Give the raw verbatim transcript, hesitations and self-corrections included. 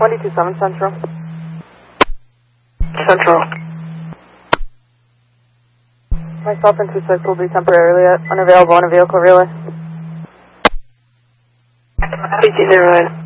one two seven Central. Central. Myself and two six will be temporarily unavailable on a vehicle relay. eighteen zero nine.